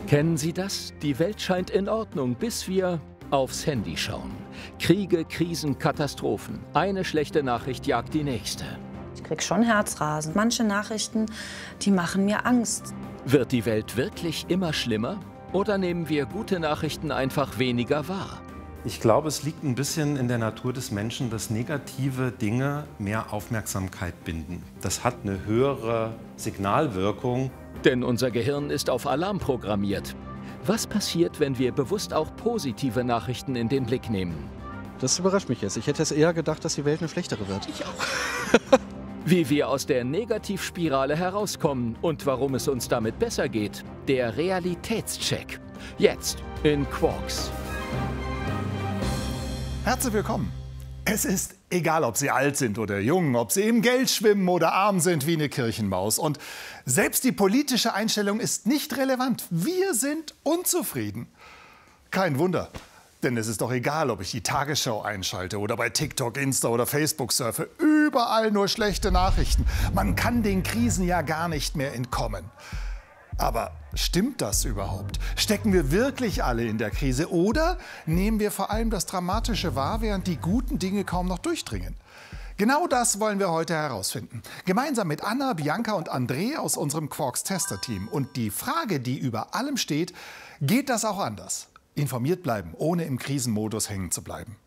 Kennen Sie das? Die Welt scheint in Ordnung, bis wir aufs Handy schauen. Kriege, Krisen, Katastrophen. Eine schlechte Nachricht jagt die nächste. Ich krieg schon Herzrasen. Manche Nachrichten, die machen mir Angst. Wird die Welt wirklich immer schlimmer? Oder nehmen wir gute Nachrichten einfach weniger wahr? Ich glaube, es liegt ein bisschen in der Natur des Menschen, dass negative Dinge mehr Aufmerksamkeit binden. Das hat eine höhere Signalwirkung. Denn unser Gehirn ist auf Alarm programmiert. Was passiert, wenn wir bewusst auch positive Nachrichten in den Blick nehmen? Das überrascht mich jetzt. Ich hätte es eher gedacht, dass die Welt eine schlechtere wird. Ich auch. Wie wir aus der Negativspirale herauskommen und warum es uns damit besser geht. Der Realitätscheck. Jetzt in Quarks. Herzlich willkommen. Es ist egal, ob Sie alt sind oder jung, ob Sie im Geld schwimmen oder arm sind wie eine Kirchenmaus. Und selbst die politische Einstellung ist nicht relevant. Wir sind unzufrieden. Kein Wunder, denn es ist doch egal, ob ich die Tagesschau einschalte oder bei TikTok, Insta oder Facebook surfe. Überall nur schlechte Nachrichten. Man kann den Krisen ja gar nicht mehr entkommen. Aber stimmt das überhaupt? Stecken wir wirklich alle in der Krise oder nehmen wir vor allem das Dramatische wahr, während die guten Dinge kaum noch durchdringen? Genau das wollen wir heute herausfinden. Gemeinsam mit Anna, Bianca und André aus unserem Quarks-Tester-Team. Und die Frage, die über allem steht, geht das auch anders? Informiert bleiben, ohne im Krisenmodus hängen zu bleiben.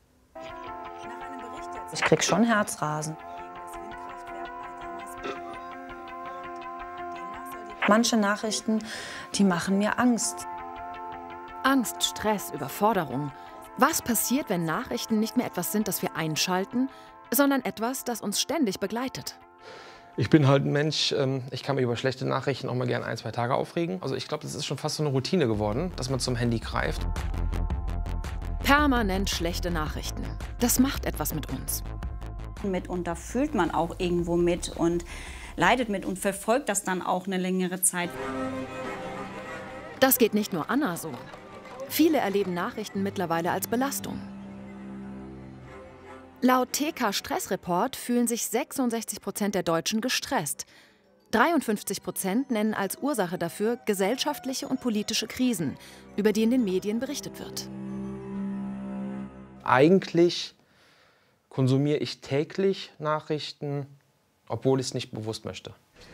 Ich krieg schon Herzrasen. Manche Nachrichten, die machen mir Angst. Angst, Stress, Überforderung. Was passiert, wenn Nachrichten nicht mehr etwas sind, das wir einschalten, sondern etwas, das uns ständig begleitet? Ich bin halt ein Mensch, ich kann mich über schlechte Nachrichten auch mal gerne 1, 2 Tage aufregen. Also ich glaube, das ist schon fast so eine Routine geworden, dass man zum Handy greift. Permanent schlechte Nachrichten. Das macht etwas mit uns. Mitunter fühlt man auch irgendwo mit und leidet mit und verfolgt das dann auch eine längere Zeit. Das geht nicht nur Anna so. Viele erleben Nachrichten mittlerweile als Belastung. Laut TK-Stressreport fühlen sich 66% der Deutschen gestresst. 53% nennen als Ursache dafür gesellschaftliche und politische Krisen, über die in den Medien berichtet wird. Eigentlich konsumiere ich täglich Nachrichten, obwohl ich es nicht bewusst möchte.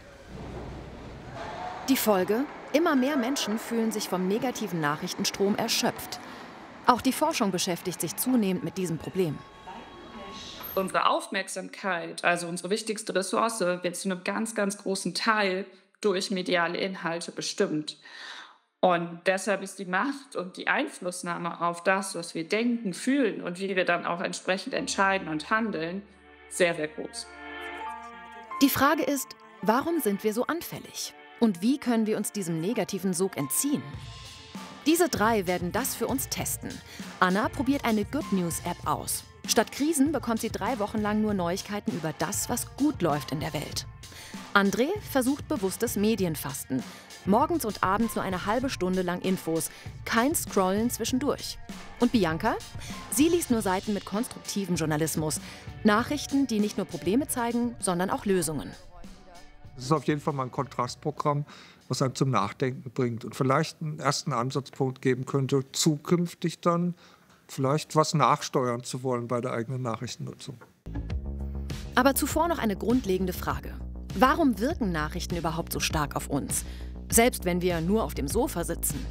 Die Folge? Immer mehr Menschen fühlen sich vom negativen Nachrichtenstrom erschöpft. Auch die Forschung beschäftigt sich zunehmend mit diesem Problem. Unsere Aufmerksamkeit, also unsere wichtigste Ressource, wird zu einem ganz, ganz großen Teil durch mediale Inhalte bestimmt. Und deshalb ist die Macht und die Einflussnahme auf das, was wir denken, fühlen und wie wir dann auch entsprechend entscheiden und handeln, sehr, sehr groß. Die Frage ist, warum sind wir so anfällig? Und wie können wir uns diesem negativen Sog entziehen? Diese 3 werden das für uns testen. Anna probiert eine Good News App aus. Statt Krisen bekommt sie 3 Wochen lang nur Neuigkeiten über das, was gut läuft in der Welt. André versucht bewusstes Medienfasten. Morgens und abends nur eine halbe Stunde lang Infos. Kein Scrollen zwischendurch. Und Bianca? Sie liest nur Seiten mit konstruktivem Journalismus. Nachrichten, die nicht nur Probleme zeigen, sondern auch Lösungen. Es ist auf jeden Fall mal ein Kontrastprogramm, was einen zum Nachdenken bringt und vielleicht einen ersten Ansatzpunkt geben könnte, zukünftig dann vielleicht was nachsteuern zu wollen bei der eigenen Nachrichtennutzung. Aber zuvor noch eine grundlegende Frage. Warum wirken Nachrichten überhaupt so stark auf uns? Selbst wenn wir nur auf dem Sofa sitzen.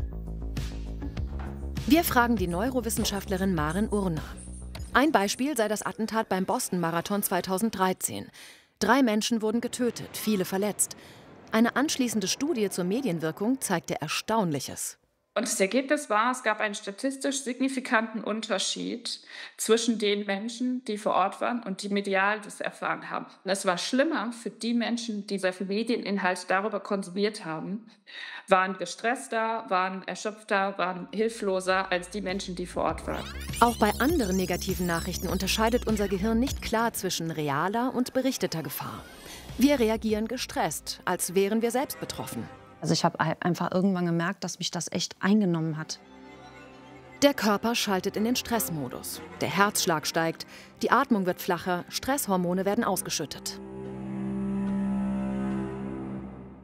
Wir fragen die Neurowissenschaftlerin Maren Urner. Ein Beispiel sei das Attentat beim Boston-Marathon 2013. 3 Menschen wurden getötet, viele verletzt. Eine anschließende Studie zur Medienwirkung zeigte Erstaunliches. Und das Ergebnis war, es gab einen statistisch signifikanten Unterschied zwischen den Menschen, die vor Ort waren und die medial das erfahren haben. Und es war schlimmer für die Menschen, die sehr viel Medieninhalt darüber konsumiert haben, waren gestresster, waren erschöpfter, waren hilfloser als die Menschen, die vor Ort waren. Auch bei anderen negativen Nachrichten unterscheidet unser Gehirn nicht klar zwischen realer und berichteter Gefahr. Wir reagieren gestresst, als wären wir selbst betroffen. Also ich habe einfach irgendwann gemerkt, dass mich das echt eingenommen hat. Der Körper schaltet in den Stressmodus. Der Herzschlag steigt, die Atmung wird flacher, Stresshormone werden ausgeschüttet.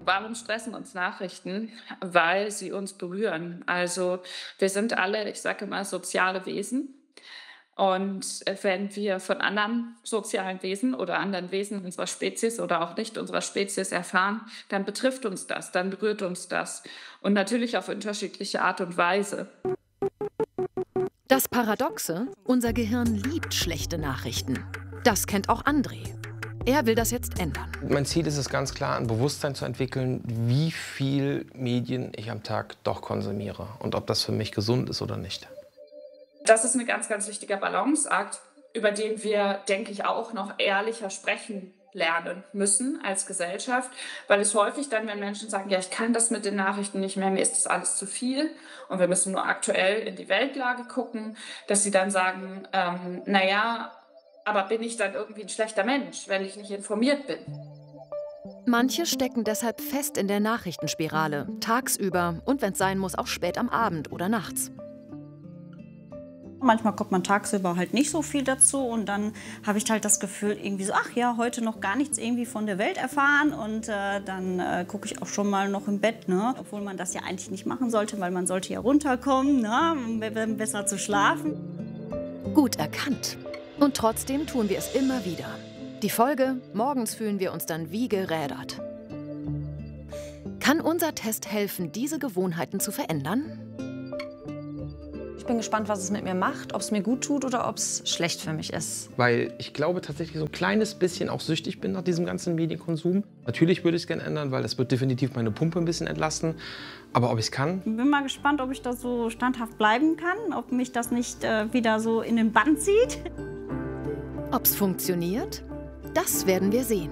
Warum stressen uns Nachrichten? Weil sie uns berühren. Also wir sind alle, ich sage immer, soziale Wesen. Und wenn wir von anderen sozialen Wesen oder anderen Wesen unserer Spezies oder auch nicht unserer Spezies erfahren, dann betrifft uns das, dann berührt uns das. Und natürlich auf unterschiedliche Art und Weise. Das Paradoxe, unser Gehirn liebt schlechte Nachrichten. Das kennt auch André. Er will das jetzt ändern. Mein Ziel ist es ganz klar, ein Bewusstsein zu entwickeln, wie viel Medien ich am Tag doch konsumiere und ob das für mich gesund ist oder nicht. Das ist ein ganz, ganz wichtiger Balanceakt, über den wir, denke ich, auch noch ehrlicher sprechen lernen müssen als Gesellschaft, weil es häufig dann, wenn Menschen sagen, ja, ich kann das mit den Nachrichten nicht mehr, mir ist das alles zu viel und wir müssen nur aktuell in die Weltlage gucken, dass sie dann sagen, naja, aber bin ich dann irgendwie ein schlechter Mensch, wenn ich nicht informiert bin? Manche stecken deshalb fest in der Nachrichtenspirale, tagsüber und wenn es sein muss, auch spät am Abend oder nachts. Manchmal kommt man tagsüber halt nicht so viel dazu und dann habe ich halt das Gefühl irgendwie so, ach ja, heute noch gar nichts irgendwie von der Welt erfahren und dann gucke ich auch schon mal noch im Bett, ne? Obwohl man das ja eigentlich nicht machen sollte, weil man sollte ja runterkommen, ne? Um besser zu schlafen. Gut erkannt. Und trotzdem tun wir es immer wieder. Die Folge, morgens fühlen wir uns dann wie gerädert. Kann unser Test helfen, diese Gewohnheiten zu verändern? Ich bin gespannt, was es mit mir macht, ob es mir gut tut oder ob es schlecht für mich ist. Weil ich glaube tatsächlich so ein kleines bisschen auch süchtig bin nach diesem ganzen Medienkonsum. Natürlich würde ich es gerne ändern, weil das wird definitiv meine Pumpe ein bisschen entlasten. Aber ob ich es kann? Ich bin mal gespannt, ob ich da so standhaft bleiben kann, ob mich das nicht wieder so in den Bann zieht. Ob es funktioniert? Das werden wir sehen.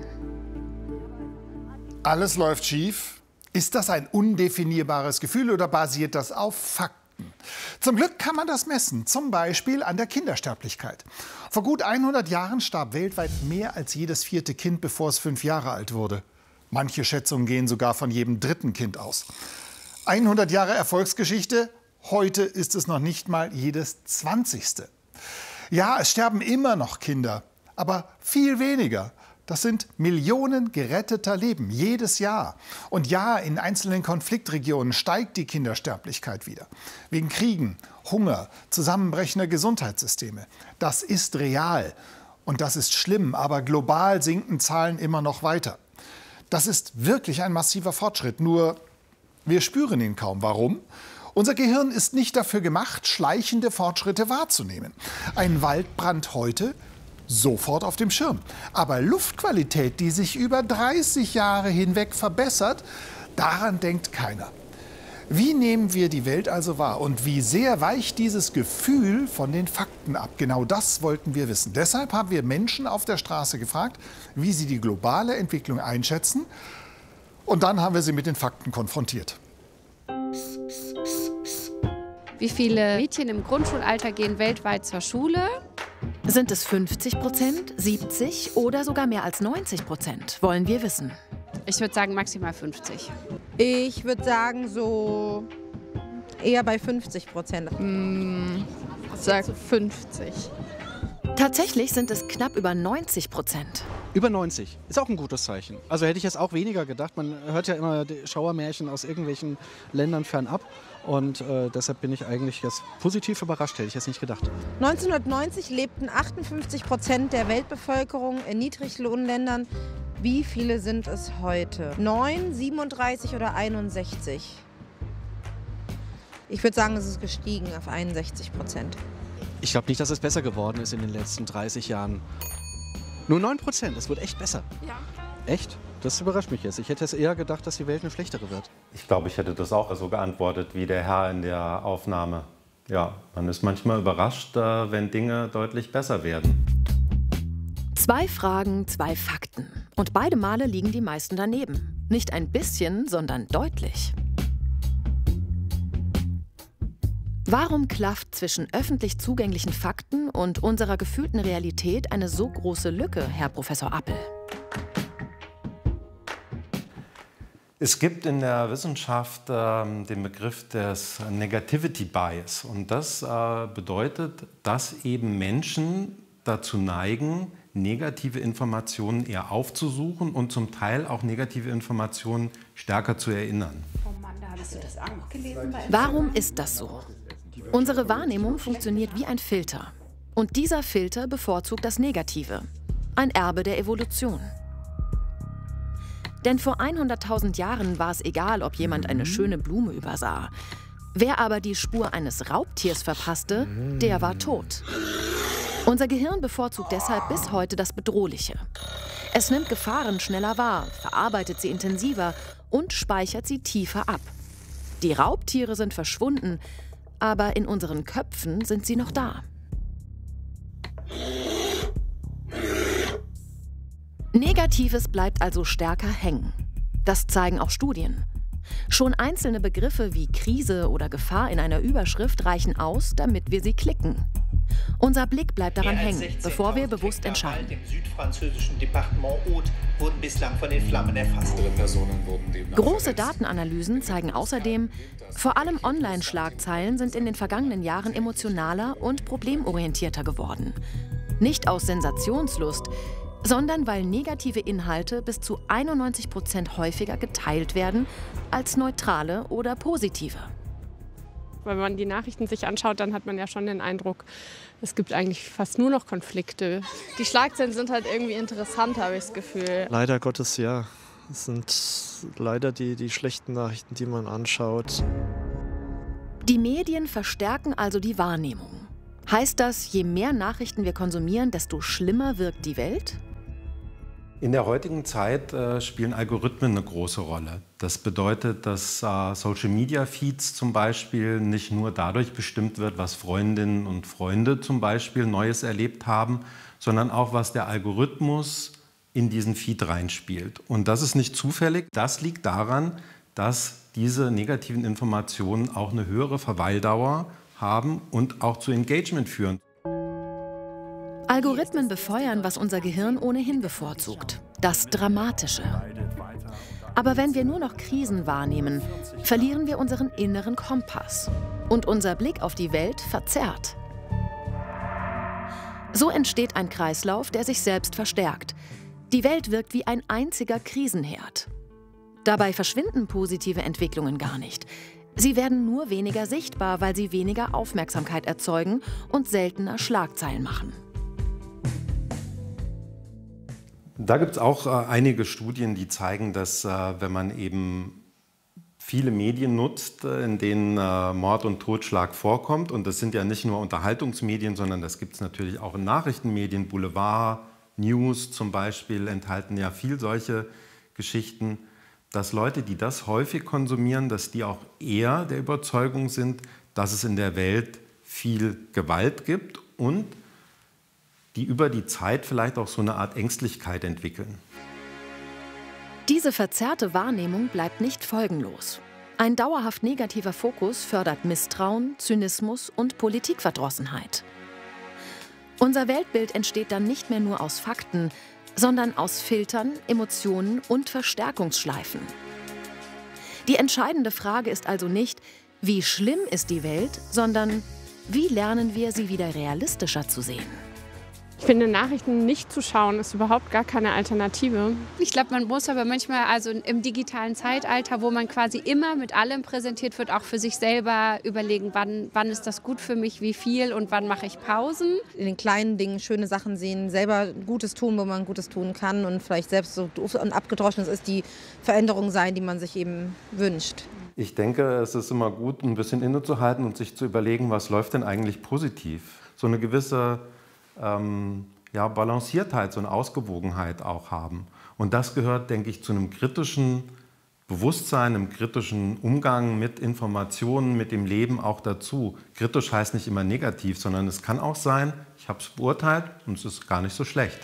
Alles läuft schief. Ist das ein undefinierbares Gefühl oder basiert das auf Fakten? Zum Glück kann man das messen, zum Beispiel an der Kindersterblichkeit. Vor gut 100 Jahren starb weltweit mehr als jedes 4. Kind, bevor es 5 Jahre alt wurde. Manche Schätzungen gehen sogar von jedem 3. Kind aus. 100 Jahre Erfolgsgeschichte, heute ist es noch nicht mal jedes 20. Ja, es sterben immer noch Kinder, aber viel weniger. Das sind Millionen geretteter Leben jedes Jahr. Und ja, in einzelnen Konfliktregionen steigt die Kindersterblichkeit wieder. Wegen Kriegen, Hunger, zusammenbrechender Gesundheitssysteme. Das ist real und das ist schlimm, aber global sinken Zahlen immer noch weiter. Das ist wirklich ein massiver Fortschritt, nur wir spüren ihn kaum. Warum? Unser Gehirn ist nicht dafür gemacht, schleichende Fortschritte wahrzunehmen. Ein Waldbrand heute? Sofort auf dem Schirm. Aber Luftqualität, die sich über 30 Jahre hinweg verbessert, daran denkt keiner. Wie nehmen wir die Welt also wahr und wie sehr weicht dieses Gefühl von den Fakten ab? Genau das wollten wir wissen. Deshalb haben wir Menschen auf der Straße gefragt, wie sie die globale Entwicklung einschätzen. Und dann haben wir sie mit den Fakten konfrontiert. Wie viele Mädchen im Grundschulalter gehen weltweit zur Schule? Sind es 50%, 70% oder sogar mehr als 90%? Wollen wir wissen. Ich würde sagen maximal 50. Ich würde sagen so eher bei 50%. Ich sage 50. Tatsächlich sind es knapp über 90%. Über 90. Ist auch ein gutes Zeichen. Also hätte ich jetzt auch weniger gedacht. Man hört ja immer Schauermärchen aus irgendwelchen Ländern fernab. Und deshalb bin ich eigentlich jetzt positiv überrascht, hätte ich jetzt nicht gedacht. 1990 lebten 58% der Weltbevölkerung in Niedriglohnländern. Wie viele sind es heute? 9, 37 oder 61? Ich würde sagen, es ist gestiegen auf 61%. Ich glaube nicht, dass es besser geworden ist in den letzten 30 Jahren. Nur 9%, das wird echt besser. Ja. Echt? Das überrascht mich jetzt. Ich hätte es eher gedacht, dass die Welt eine schlechtere wird. Ich glaube, ich hätte das auch so geantwortet wie der Herr in der Aufnahme. Ja, man ist manchmal überrascht, wenn Dinge deutlich besser werden. 2 Fragen, 2 Fakten. Und beide Male liegen die meisten daneben. Nicht ein bisschen, sondern deutlich. Warum klafft zwischen öffentlich zugänglichen Fakten und unserer gefühlten Realität eine so große Lücke, Herr Professor Appel? Es gibt in der Wissenschaft den Begriff des Negativity Bias. Und das bedeutet, dass eben Menschen dazu neigen, negative Informationen eher aufzusuchen und zum Teil auch negative Informationen stärker zu erinnern. Warum ist das so? Unsere Wahrnehmung funktioniert wie ein Filter. Und dieser Filter bevorzugt das Negative. Ein Erbe der Evolution. Denn vor 100.000 Jahren war es egal, ob jemand eine schöne Blume übersah. Wer aber die Spur eines Raubtiers verpasste, der war tot. Unser Gehirn bevorzugt deshalb bis heute das Bedrohliche. Es nimmt Gefahren schneller wahr, verarbeitet sie intensiver und speichert sie tiefer ab. Die Raubtiere sind verschwunden, aber in unseren Köpfen sind sie noch da. Negatives bleibt also stärker hängen. Das zeigen auch Studien. Schon einzelne Begriffe wie Krise oder Gefahr in einer Überschrift reichen aus, damit wir sie klicken. Unser Blick bleibt daran hängen, bevor wir bewusst entscheiden. Im südfranzösischen Departement Aude wurden bislang von den Flammen erfasst. Große Datenanalysen zeigen außerdem, vor allem Online-Schlagzeilen sind in den vergangenen Jahren emotionaler und problemorientierter geworden. Nicht aus Sensationslust, sondern weil negative Inhalte bis zu 91% häufiger geteilt werden als neutrale oder positive. Wenn man die Nachrichten sich anschaut, dann hat man ja schon den Eindruck, es gibt eigentlich fast nur noch Konflikte. Die Schlagzeilen sind halt irgendwie interessant, habe ich das Gefühl. Leider Gottes ja. Es sind leider die schlechten Nachrichten, die man anschaut. Die Medien verstärken also die Wahrnehmung. Heißt das, je mehr Nachrichten wir konsumieren, desto schlimmer wirkt die Welt? In der heutigen Zeit spielen Algorithmen eine große Rolle. Das bedeutet, dass Social-Media-Feeds zum Beispiel nicht nur dadurch bestimmt wird, was Freundinnen und Freunde zum Beispiel Neues erlebt haben, sondern auch, was der Algorithmus in diesen Feed reinspielt. Und das ist nicht zufällig. Das liegt daran, dass diese negativen Informationen auch eine höhere Verweildauer haben und auch zu Engagement führen. Algorithmen befeuern, was unser Gehirn ohnehin bevorzugt, das Dramatische. Aber wenn wir nur noch Krisen wahrnehmen, verlieren wir unseren inneren Kompass und unser Blick auf die Welt verzerrt. So entsteht ein Kreislauf, der sich selbst verstärkt. Die Welt wirkt wie ein einziger Krisenherd. Dabei verschwinden positive Entwicklungen gar nicht. Sie werden nur weniger sichtbar, weil sie weniger Aufmerksamkeit erzeugen und seltener Schlagzeilen machen. Da gibt es auch einige Studien, die zeigen, dass wenn man eben viele Medien nutzt, in denen Mord und Totschlag vorkommt, und das sind ja nicht nur Unterhaltungsmedien, sondern das gibt es natürlich auch in Nachrichtenmedien, Boulevard, News zum Beispiel enthalten ja viel solche Geschichten, dass Leute, die das häufig konsumieren, dass die auch eher der Überzeugung sind, dass es in der Welt viel Gewalt gibt und die über die Zeit vielleicht auch so eine Art Ängstlichkeit entwickeln. Diese verzerrte Wahrnehmung bleibt nicht folgenlos. Ein dauerhaft negativer Fokus fördert Misstrauen, Zynismus und Politikverdrossenheit. Unser Weltbild entsteht dann nicht mehr nur aus Fakten, sondern aus Filtern, Emotionen und Verstärkungsschleifen. Die entscheidende Frage ist also nicht, wie schlimm ist die Welt, sondern wie lernen wir, sie wieder realistischer zu sehen. Ich finde, Nachrichten nicht zu schauen, ist überhaupt gar keine Alternative. Ich glaube, man muss aber manchmal, also im digitalen Zeitalter, wo man quasi immer mit allem präsentiert wird, auch für sich selber überlegen, wann ist das gut für mich, wie viel und wann mache ich Pausen. In den kleinen Dingen schöne Sachen sehen, selber Gutes tun, wo man Gutes tun kann und vielleicht selbst so doof und abgedroschen ist, die Veränderung sein, die man sich eben wünscht. Ich denke, es ist immer gut, ein bisschen innezuhalten und sich zu überlegen, was läuft denn eigentlich positiv. So eine gewisse Balanciertheit, so eine Ausgewogenheit auch haben. Und das gehört, denke ich, zu einem kritischen Bewusstsein, einem kritischen Umgang mit Informationen, mit dem Leben auch dazu. Kritisch heißt nicht immer negativ, sondern es kann auch sein, ich habe es beurteilt und es ist gar nicht so schlecht.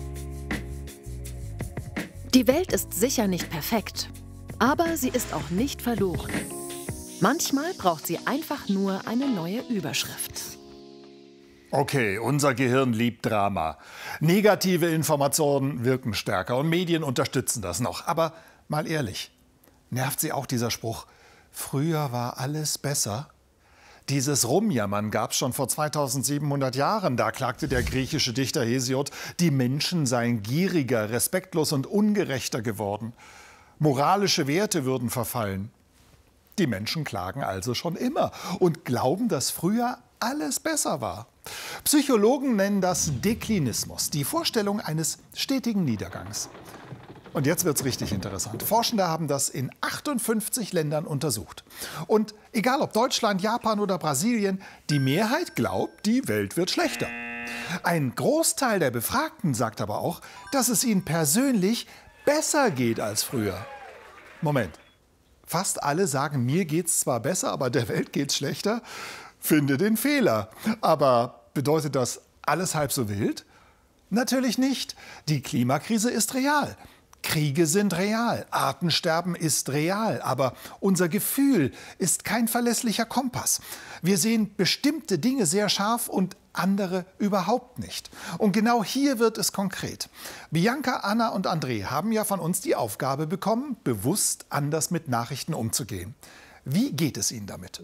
Die Welt ist sicher nicht perfekt, aber sie ist auch nicht verloren. Manchmal braucht sie einfach nur eine neue Überschrift. Okay, unser Gehirn liebt Drama. Negative Informationen wirken stärker und Medien unterstützen das noch. Aber mal ehrlich, nervt Sie auch dieser Spruch, früher war alles besser? Dieses Rumjammern gab es schon vor 2700 Jahren. Da klagte der griechische Dichter Hesiod, die Menschen seien gieriger, respektlos und ungerechter geworden. Moralische Werte würden verfallen. Die Menschen klagen also schon immer und glauben, dass früher alles besser war. Psychologen nennen das Deklinismus, die Vorstellung eines stetigen Niedergangs. Und jetzt wird es richtig interessant. Forschende haben das in 58 Ländern untersucht. Und egal ob Deutschland, Japan oder Brasilien, die Mehrheit glaubt, die Welt wird schlechter. Ein Großteil der Befragten sagt aber auch, dass es ihnen persönlich besser geht als früher. Moment, fast alle sagen, mir geht's zwar besser, aber der Welt geht's schlechter. Finde den Fehler. Aber bedeutet das alles halb so wild? Natürlich nicht. Die Klimakrise ist real. Kriege sind real, Artensterben ist real, aber unser Gefühl ist kein verlässlicher Kompass. Wir sehen bestimmte Dinge sehr scharf und andere überhaupt nicht. Und genau hier wird es konkret. Bianca, Anna und André haben ja von uns die Aufgabe bekommen, bewusst anders mit Nachrichten umzugehen. Wie geht es ihnen damit?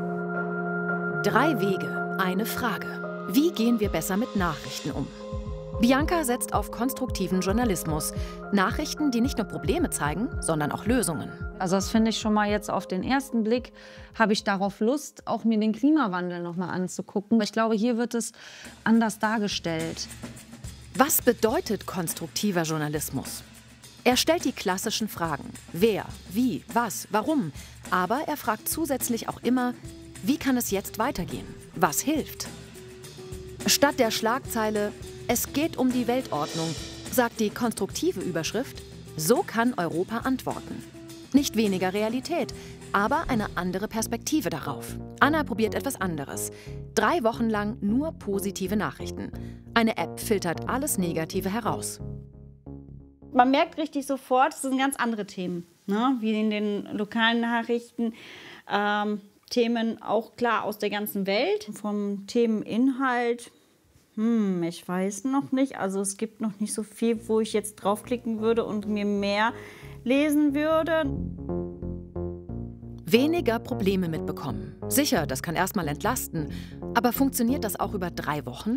3 Wege, eine Frage. Wie gehen wir besser mit Nachrichten um? Bianca setzt auf konstruktiven Journalismus. Nachrichten, die nicht nur Probleme zeigen, sondern auch Lösungen. Also das finde ich schon mal jetzt auf den ersten Blick, habe ich darauf Lust, auch mir den Klimawandel noch mal anzugucken. Ich glaube, hier wird es anders dargestellt. Was bedeutet konstruktiver Journalismus? Er stellt die klassischen Fragen. Wer, wie, was, warum. Aber er fragt zusätzlich auch immer, wie kann es jetzt weitergehen? Was hilft? Statt der Schlagzeile "Es geht um die Weltordnung", sagt die konstruktive Überschrift, so kann Europa antworten. Nicht weniger Realität, aber eine andere Perspektive darauf. Anna probiert etwas anderes. 3 Wochen lang nur positive Nachrichten. Eine App filtert alles Negative heraus. Man merkt richtig sofort, es sind ganz andere Themen, ne? Wie in den lokalen Nachrichten. Themen auch klar aus der ganzen Welt. Vom Themeninhalt, ich weiß noch nicht. Also es gibt noch nicht so viel, wo ich jetzt draufklicken würde und mir mehr lesen würde. Weniger Probleme mitbekommen. Sicher, das kann erstmal entlasten. Aber funktioniert das auch über 3 Wochen?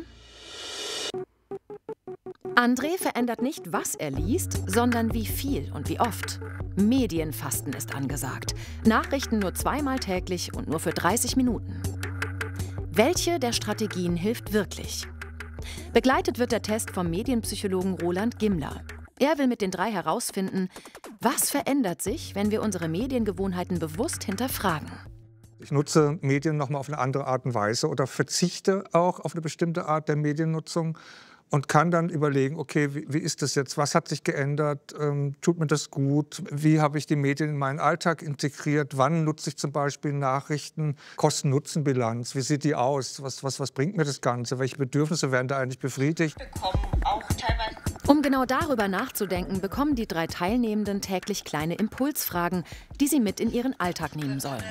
André verändert nicht, was er liest, sondern wie viel und wie oft. Medienfasten ist angesagt. Nachrichten nur 2-mal täglich und nur für 30 Minuten. Welche der Strategien hilft wirklich? Begleitet wird der Test vom Medienpsychologen Roland Gimler. Er will mit den 3 herausfinden, was verändert sich, wenn wir unsere Mediengewohnheiten bewusst hinterfragen. Ich nutze Medien noch mal auf eine andere Art und Weise oder verzichte auch auf eine bestimmte Art der Mediennutzung und kann dann überlegen, okay, wie ist das jetzt, was hat sich geändert, tut mir das gut, wie habe ich die Medien in meinen Alltag integriert, wann nutze ich zum Beispiel Nachrichten, Kosten-Nutzen-Bilanz, wie sieht die aus, was bringt mir das Ganze, welche Bedürfnisse werden da eigentlich befriedigt. Um genau darüber nachzudenken, bekommen die 3 Teilnehmenden täglich kleine Impulsfragen, die sie mit in ihren Alltag nehmen sollen.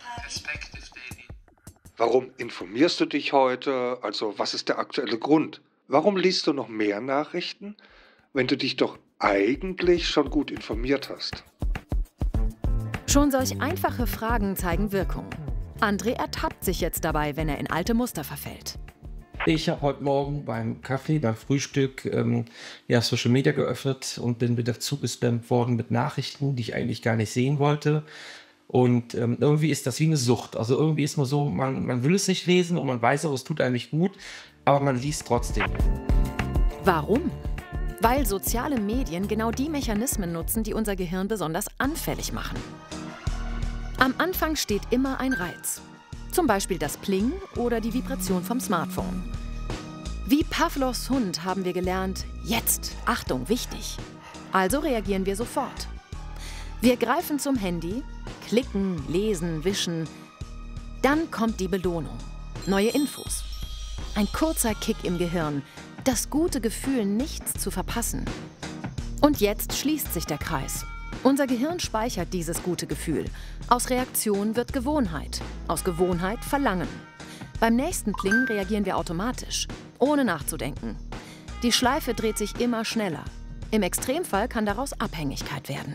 Warum informierst du dich heute? Also was ist der aktuelle Grund? Warum liest du noch mehr Nachrichten, wenn du dich doch eigentlich schon gut informiert hast? Schon solch einfache Fragen zeigen Wirkung. André ertappt sich jetzt dabei, wenn er in alte Muster verfällt. Ich habe heute Morgen beim Kaffee, beim Frühstück, Social Media geöffnet und bin wieder zugespammt worden mit Nachrichten, die ich eigentlich gar nicht sehen wollte. Und irgendwie ist das wie eine Sucht. Also irgendwie ist man so, man will es nicht lesen und man weiß auch, es tut eigentlich gut, aber man liest trotzdem. Warum? Weil soziale Medien genau die Mechanismen nutzen, die unser Gehirn besonders anfällig machen. Am Anfang steht immer ein Reiz. Zum Beispiel das Pling oder die Vibration vom Smartphone. Wie Pavlovs Hund haben wir gelernt, jetzt, Achtung, wichtig. Also reagieren wir sofort. Wir greifen zum Handy, klicken, lesen, wischen. Dann kommt die Belohnung. Neue Infos. Ein kurzer Kick im Gehirn. Das gute Gefühl, nichts zu verpassen. Und jetzt schließt sich der Kreis. Unser Gehirn speichert dieses gute Gefühl. Aus Reaktion wird Gewohnheit. Aus Gewohnheit Verlangen. Beim nächsten Pling reagieren wir automatisch, ohne nachzudenken. Die Schleife dreht sich immer schneller. Im Extremfall kann daraus Abhängigkeit werden.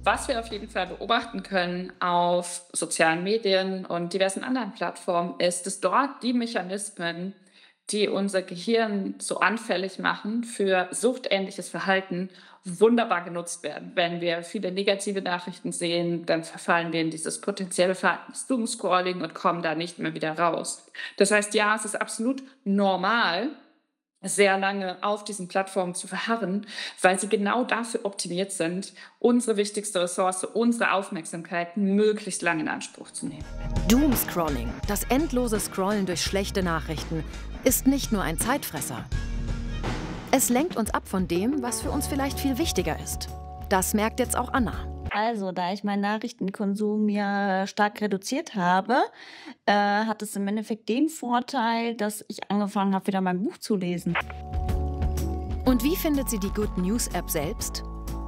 Was wir auf jeden Fall beobachten können auf sozialen Medien und diversen anderen Plattformen, ist, dass dort die Mechanismen, die unser Gehirn so anfällig machen für suchtähnliches Verhalten, wunderbar genutzt werden. Wenn wir viele negative Nachrichten sehen, dann verfallen wir in dieses potenzielle Verhalten des Doomscrolling und kommen da nicht mehr wieder raus. Das heißt, ja, es ist absolut normal, sehr lange auf diesen Plattformen zu verharren, weil sie genau dafür optimiert sind, unsere wichtigste Ressource, unsere Aufmerksamkeit möglichst lange in Anspruch zu nehmen. Doomscrolling, das endlose Scrollen durch schlechte Nachrichten, ist nicht nur ein Zeitfresser. Es lenkt uns ab von dem, was für uns vielleicht viel wichtiger ist. Das merkt jetzt auch Anna. Also, da ich meinen Nachrichtenkonsum ja stark reduziert habe, hat es im Endeffekt den Vorteil, dass ich angefangen habe, wieder mein Buch zu lesen. Und wie findet sie die Good News App selbst?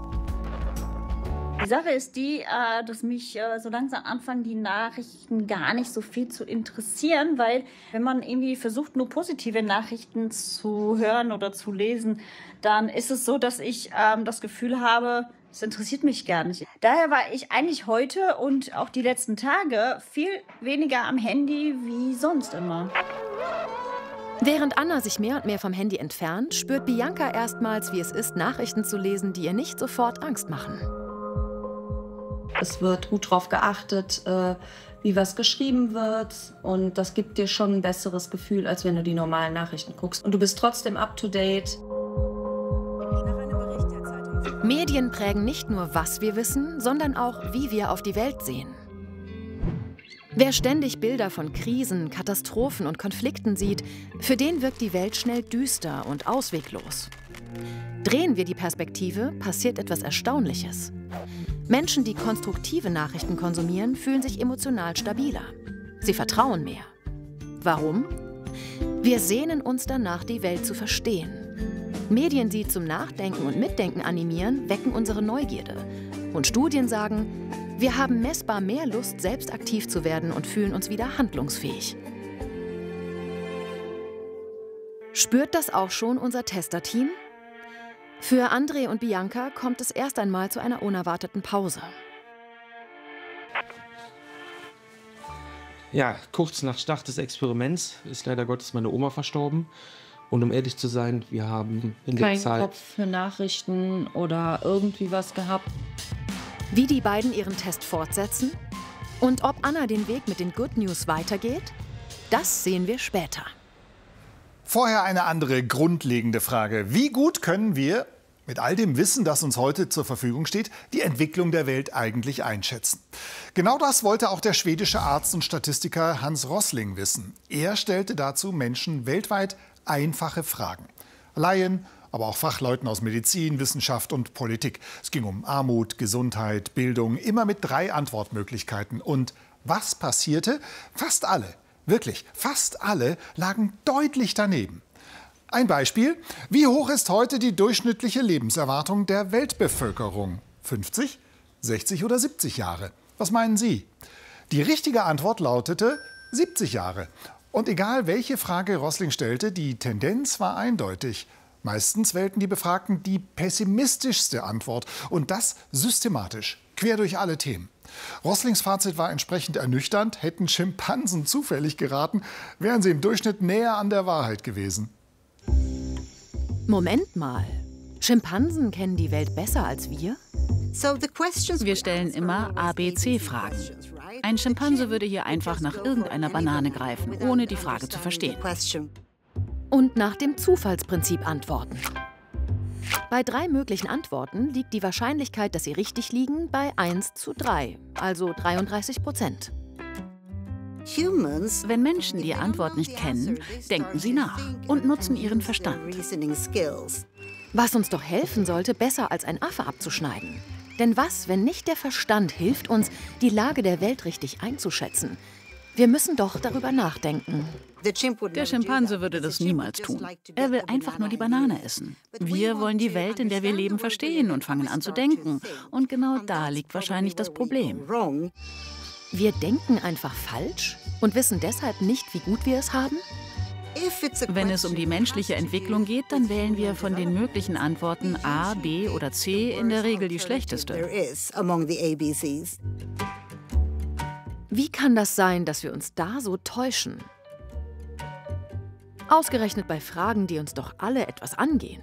Die Sache ist die, dass mich so langsam anfangen, die Nachrichten gar nicht so viel zu interessieren, weil wenn man irgendwie versucht, nur positive Nachrichten zu hören oder zu lesen, dann ist es so, dass ich das Gefühl habe, es interessiert mich gar nicht. Daher war ich eigentlich heute und auch die letzten Tage viel weniger am Handy wie sonst immer. Während Anna sich mehr und mehr vom Handy entfernt, spürt Bianca erstmals, wie es ist, Nachrichten zu lesen, die ihr nicht sofort Angst machen. Es wird gut darauf geachtet, wie was geschrieben wird. Und das gibt dir schon ein besseres Gefühl, als wenn du die normalen Nachrichten guckst. Und du bist trotzdem up-to-date. Medien prägen nicht nur, was wir wissen, sondern auch, wie wir auf die Welt sehen. Wer ständig Bilder von Krisen, Katastrophen und Konflikten sieht, für den wirkt die Welt schnell düster und ausweglos. Drehen wir die Perspektive, passiert etwas Erstaunliches. Menschen, die konstruktive Nachrichten konsumieren, fühlen sich emotional stabiler. Sie vertrauen mehr. Warum? Wir sehnen uns danach, die Welt zu verstehen. Medien, die zum Nachdenken und Mitdenken animieren, wecken unsere Neugierde. Und Studien sagen, wir haben messbar mehr Lust, selbst aktiv zu werden und fühlen uns wieder handlungsfähig. Spürt das auch schon unser Testerteam? Für André und Bianca kommt es erst einmal zu einer unerwarteten Pause. Ja, kurz nach Start des Experiments ist leider Gottes meine Oma verstorben. Und um ehrlich zu sein, wir haben in der Keinen Zeit... Kopf für Nachrichten oder irgendwie was gehabt. Wie die beiden ihren Test fortsetzen und ob Anna den Weg mit den Good News weitergeht, das sehen wir später. Vorher eine andere grundlegende Frage. Wie gut können wir, mit all dem Wissen, das uns heute zur Verfügung steht, die Entwicklung der Welt eigentlich einschätzen? Genau das wollte auch der schwedische Arzt und Statistiker Hans Rosling wissen. Er stellte dazu Menschen weltweit einfache Fragen. Laien, aber auch Fachleuten aus Medizin, Wissenschaft und Politik. Es ging um Armut, Gesundheit, Bildung, immer mit 3 Antwortmöglichkeiten. Und was passierte? Fast alle, wirklich fast alle, lagen deutlich daneben. Ein Beispiel: Wie hoch ist heute die durchschnittliche Lebenserwartung der Weltbevölkerung? 50, 60 oder 70 Jahre? Was meinen Sie? Die richtige Antwort lautete 70 Jahre. Und egal, welche Frage Rosling stellte, die Tendenz war eindeutig. Meistens wählten die Befragten die pessimistischste Antwort. Und das systematisch, quer durch alle Themen. Roslings Fazit war entsprechend ernüchternd. Hätten Schimpansen zufällig geraten, wären sie im Durchschnitt näher an der Wahrheit gewesen. Moment mal. Schimpansen kennen die Welt besser als wir? Wir stellen immer ABC-Fragen. Ein Schimpanse würde hier einfach nach irgendeiner Banane greifen, ohne die Frage zu verstehen. Und nach dem Zufallsprinzip antworten. Bei 3 möglichen Antworten liegt die Wahrscheinlichkeit, dass sie richtig liegen, bei 1:3, also 33%. Wenn Menschen die Antwort nicht kennen, denken sie nach und nutzen ihren Verstand. Was uns doch helfen sollte, besser als ein Affe abzuschneiden. Denn was, wenn nicht der Verstand hilft uns, die Lage der Welt richtig einzuschätzen? Wir müssen doch darüber nachdenken. Der Schimpanse würde das niemals tun. Er will einfach nur die Banane essen. Wir wollen die Welt, in der wir leben, verstehen und fangen an zu denken. Und genau da liegt wahrscheinlich das Problem. Wir denken einfach falsch und wissen deshalb nicht, wie gut wir es haben? Wenn es um die menschliche Entwicklung geht, dann wählen wir von den möglichen Antworten A, B oder C in der Regel die schlechteste. Wie kann das sein, dass wir uns da so täuschen? Ausgerechnet bei Fragen, die uns doch alle etwas angehen.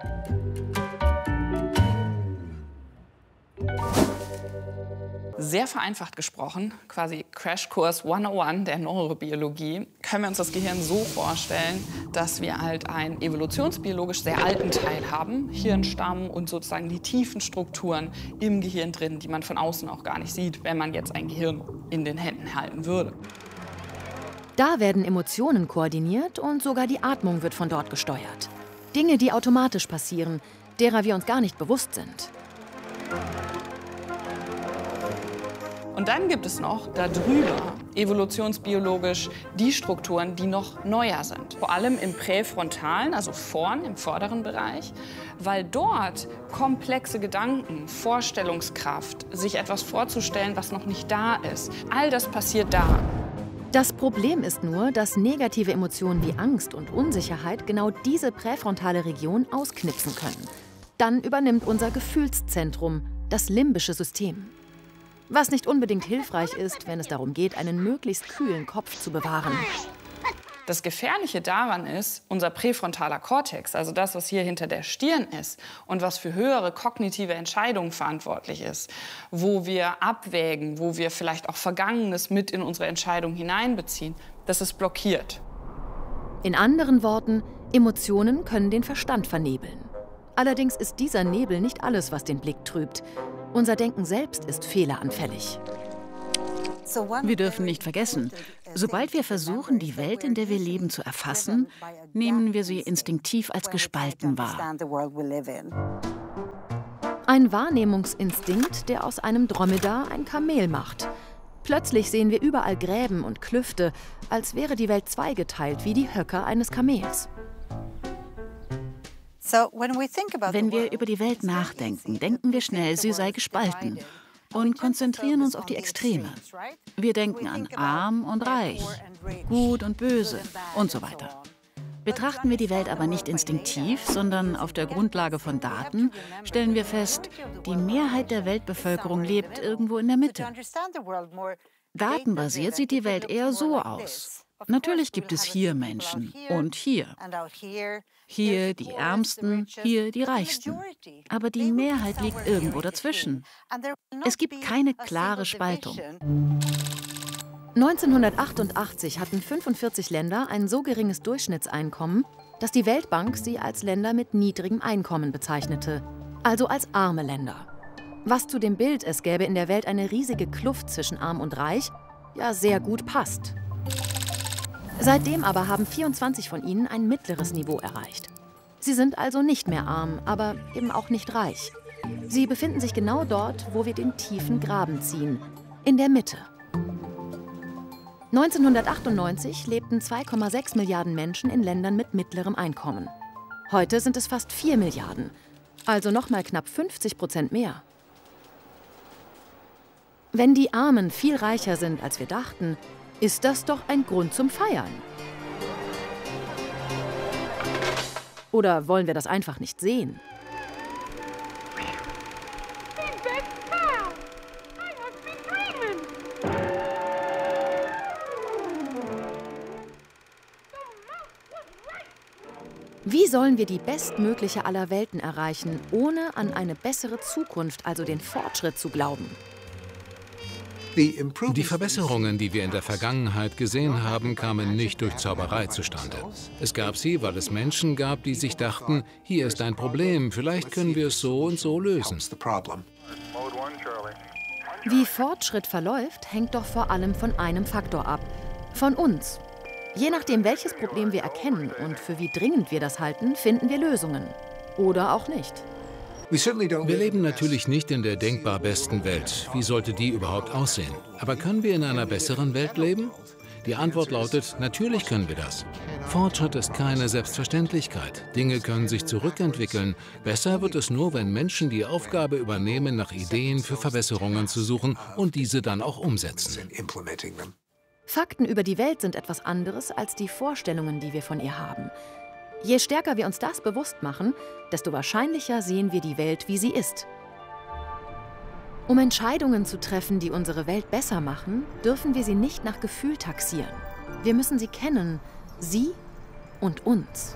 Sehr vereinfacht gesprochen, quasi Crashkurs 101 der Neurobiologie, können wir uns das Gehirn so vorstellen, dass wir halt einen evolutionsbiologisch sehr alten Teil haben, Hirnstamm und sozusagen die tiefen Strukturen im Gehirn drin, die man von außen auch gar nicht sieht, wenn man jetzt ein Gehirn in den Händen halten würde. Da werden Emotionen koordiniert und sogar die Atmung wird von dort gesteuert. Dinge, die automatisch passieren, derer wir uns gar nicht bewusst sind. Und dann gibt es noch darüber evolutionsbiologisch die Strukturen, die noch neuer sind. Vor allem im präfrontalen, also vorn, im vorderen Bereich, weil dort komplexe Gedanken, Vorstellungskraft, sich etwas vorzustellen, was noch nicht da ist, all das passiert da. Das Problem ist nur, dass negative Emotionen wie Angst und Unsicherheit genau diese präfrontale Region ausknipsen können. Dann übernimmt unser Gefühlszentrum, das limbische System. Was nicht unbedingt hilfreich ist, wenn es darum geht, einen möglichst kühlen Kopf zu bewahren. Das Gefährliche daran ist, unser präfrontaler Kortex, also das, was hier hinter der Stirn ist und was für höhere kognitive Entscheidungen verantwortlich ist, wo wir abwägen, wo wir vielleicht auch Vergangenes mit in unsere Entscheidung hineinbeziehen, das ist blockiert. In anderen Worten, Emotionen können den Verstand vernebeln. Allerdings ist dieser Nebel nicht alles, was den Blick trübt. Unser Denken selbst ist fehleranfällig. Wir dürfen nicht vergessen, sobald wir versuchen, die Welt, in der wir leben, zu erfassen, nehmen wir sie instinktiv als gespalten wahr. Ein Wahrnehmungsinstinkt, der aus einem Dromedar ein Kamel macht. Plötzlich sehen wir überall Gräben und Klüfte, als wäre die Welt zweigeteilt wie die Höcker eines Kamels. Wenn wir über die Welt nachdenken, denken wir schnell, sie sei gespalten und konzentrieren uns auf die Extreme. Wir denken an arm und reich, gut und böse und so weiter. Betrachten wir die Welt aber nicht instinktiv, sondern auf der Grundlage von Daten, stellen wir fest, die Mehrheit der Weltbevölkerung lebt irgendwo in der Mitte. Datenbasiert sieht die Welt eher so aus. Natürlich gibt es hier Menschen und hier. Hier die Ärmsten, hier die Reichsten. Aber die Mehrheit liegt irgendwo dazwischen. Es gibt keine klare Spaltung. 1988 hatten 45 Länder ein so geringes Durchschnittseinkommen, dass die Weltbank sie als Länder mit niedrigem Einkommen bezeichnete, also als arme Länder. Was zu dem Bild, es gäbe in der Welt eine riesige Kluft zwischen arm und reich, ja sehr gut passt. Seitdem aber haben 24 von ihnen ein mittleres Niveau erreicht. Sie sind also nicht mehr arm, aber eben auch nicht reich. Sie befinden sich genau dort, wo wir den tiefen Graben ziehen, in der Mitte. 1998 lebten 2,6 Milliarden Menschen in Ländern mit mittlerem Einkommen. Heute sind es fast 4 Milliarden, also noch mal knapp 50% mehr. Wenn die Armen viel reicher sind, als wir dachten, ist das doch ein Grund zum Feiern. Oder wollen wir das einfach nicht sehen? Wie sollen wir die bestmögliche aller Welten erreichen, ohne an eine bessere Zukunft, also den Fortschritt, zu glauben? Die Verbesserungen, die wir in der Vergangenheit gesehen haben, kamen nicht durch Zauberei zustande. Es gab sie, weil es Menschen gab, die sich dachten, hier ist ein Problem, vielleicht können wir es so und so lösen. Wie Fortschritt verläuft, hängt doch vor allem von einem Faktor ab: von uns. Je nachdem, welches Problem wir erkennen und für wie dringend wir das halten, finden wir Lösungen. Oder auch nicht. Wir leben natürlich nicht in der denkbar besten Welt. Wie sollte die überhaupt aussehen? Aber können wir in einer besseren Welt leben? Die Antwort lautet, natürlich können wir das. Fortschritt ist keine Selbstverständlichkeit. Dinge können sich zurückentwickeln. Besser wird es nur, wenn Menschen die Aufgabe übernehmen, nach Ideen für Verbesserungen zu suchen und diese dann auch umsetzen. Fakten über die Welt sind etwas anderes als die Vorstellungen, die wir von ihr haben. Je stärker wir uns das bewusst machen, desto wahrscheinlicher sehen wir die Welt, wie sie ist. Um Entscheidungen zu treffen, die unsere Welt besser machen, dürfen wir sie nicht nach Gefühl taxieren. Wir müssen sie kennen, sie und uns.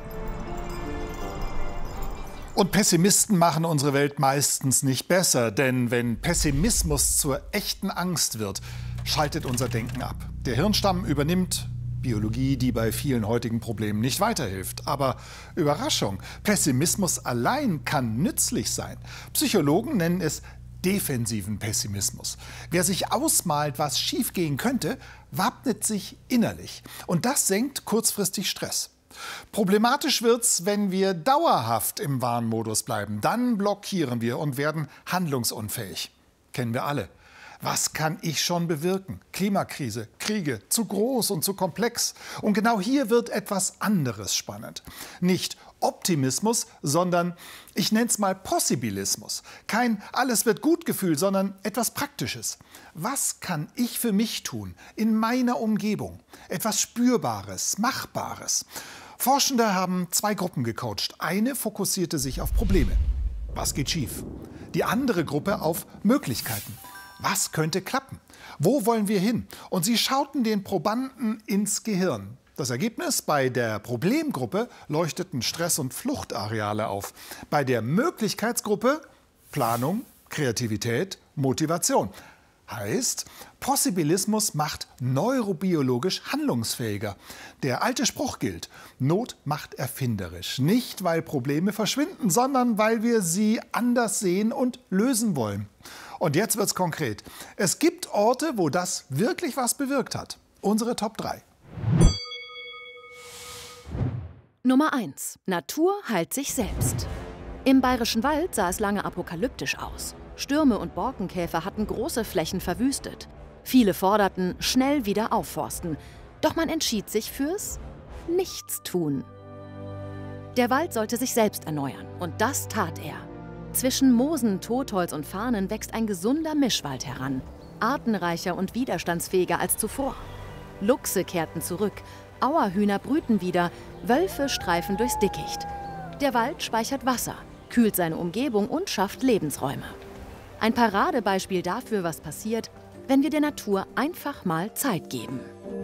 Und Pessimisten machen unsere Welt meistens nicht besser, denn wenn Pessimismus zur echten Angst wird, schaltet unser Denken ab. Der Hirnstamm übernimmt Biologie, die bei vielen heutigen Problemen nicht weiterhilft. Aber Überraschung, Pessimismus allein kann nützlich sein. Psychologen nennen es defensiven Pessimismus. Wer sich ausmalt, was schiefgehen könnte, wappnet sich innerlich. Und das senkt kurzfristig Stress. Problematisch wird's, wenn wir dauerhaft im Warnmodus bleiben. Dann blockieren wir und werden handlungsunfähig. Kennen wir alle. Was kann ich schon bewirken? Klimakrise, Kriege, zu groß und zu komplex. Und genau hier wird etwas anderes spannend. Nicht Optimismus, sondern ich nenne es mal Possibilismus. Kein alles wird gut Gefühl, sondern etwas Praktisches. Was kann ich für mich tun, in meiner Umgebung? Etwas Spürbares, Machbares. Forschende haben 2 Gruppen gecoacht. Eine fokussierte sich auf Probleme. Was geht schief? Die andere Gruppe auf Möglichkeiten. Was könnte klappen? Wo wollen wir hin? Und sie schauten den Probanden ins Gehirn. Das Ergebnis: Bei der Problemgruppe leuchteten Stress- und Fluchtareale auf. Bei der Möglichkeitsgruppe Planung, Kreativität, Motivation. Heißt, Possibilismus macht neurobiologisch handlungsfähiger. Der alte Spruch gilt: Not macht erfinderisch. Nicht, weil Probleme verschwinden, sondern weil wir sie anders sehen und lösen wollen. Und jetzt wird's konkret. Es gibt Orte, wo das wirklich was bewirkt hat. Unsere Top 3. Nummer 1. Natur heilt sich selbst. Im Bayerischen Wald sah es lange apokalyptisch aus. Stürme und Borkenkäfer hatten große Flächen verwüstet. Viele forderten, schnell wieder aufforsten. Doch man entschied sich fürs Nichtstun. Der Wald sollte sich selbst erneuern. Und das tat er. Zwischen Moosen, Totholz und Farnen wächst ein gesunder Mischwald heran. Artenreicher und widerstandsfähiger als zuvor. Luchse kehrten zurück. Auerhühner brüten wieder. Wölfe streifen durchs Dickicht. Der Wald speichert Wasser, kühlt seine Umgebung und schafft Lebensräume. Ein Paradebeispiel dafür, was passiert, wenn wir der Natur einfach mal Zeit geben.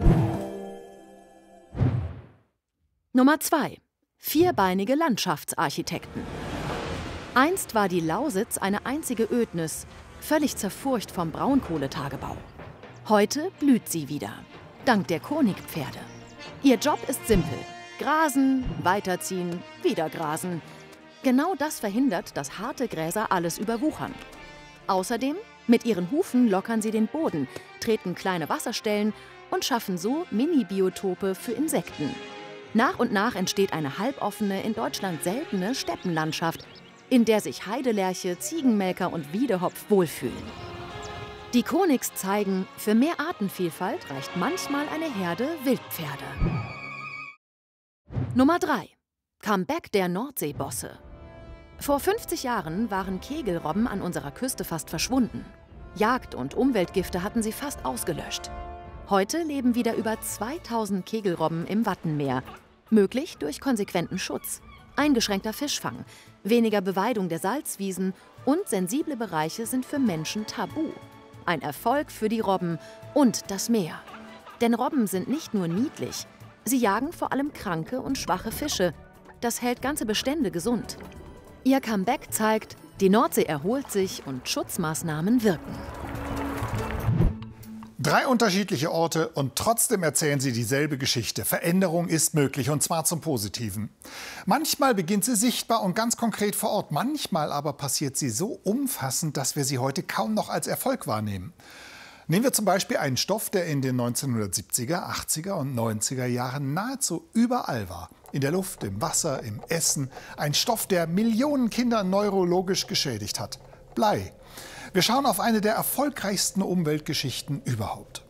Nummer 2. Vierbeinige Landschaftsarchitekten. Einst war die Lausitz eine einzige Ödnis, völlig zerfurcht vom Braunkohletagebau. Heute blüht sie wieder, dank der Konigpferde. Ihr Job ist simpel: grasen, weiterziehen, wieder grasen. Genau das verhindert, dass harte Gräser alles überwuchern. Außerdem, mit ihren Hufen lockern sie den Boden, treten kleine Wasserstellen und schaffen so Mini-Biotope für Insekten. Nach und nach entsteht eine halboffene, in Deutschland seltene Steppenlandschaft, in der sich Heidelerche, Ziegenmelker und Wiedehopf wohlfühlen. Die Konigs zeigen, für mehr Artenvielfalt reicht manchmal eine Herde Wildpferde. Nummer 3. Comeback der Nordseebosse. Vor 50 Jahren waren Kegelrobben an unserer Küste fast verschwunden. Jagd- und Umweltgifte hatten sie fast ausgelöscht. Heute leben wieder über 2000 Kegelrobben im Wattenmeer. Möglich durch konsequenten Schutz, eingeschränkter Fischfang, weniger Beweidung der Salzwiesen und sensible Bereiche sind für Menschen tabu. Ein Erfolg für die Robben und das Meer. Denn Robben sind nicht nur niedlich, sie jagen vor allem kranke und schwache Fische. Das hält ganze Bestände gesund. Ihr Comeback zeigt, die Nordsee erholt sich und Schutzmaßnahmen wirken. 3 unterschiedliche Orte und trotzdem erzählen sie dieselbe Geschichte. Veränderung ist möglich und zwar zum Positiven. Manchmal beginnt sie sichtbar und ganz konkret vor Ort. Manchmal aber passiert sie so umfassend, dass wir sie heute kaum noch als Erfolg wahrnehmen. Nehmen wir zum Beispiel einen Stoff, der in den 1970er, 80er und 90er Jahren nahezu überall war. In der Luft, im Wasser, im Essen. Ein Stoff, der Millionen Kinder neurologisch geschädigt hat. Blei. Wir schauen auf eine der erfolgreichsten Umweltgeschichten überhaupt.